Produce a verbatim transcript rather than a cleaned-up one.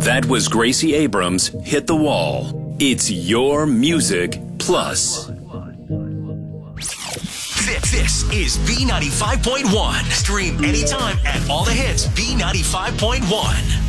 That was Gracie Abrams' Hit the Wall. It's your music plus. This, this is B ninety-five point one. Stream anytime at all the hits B ninety-five point one.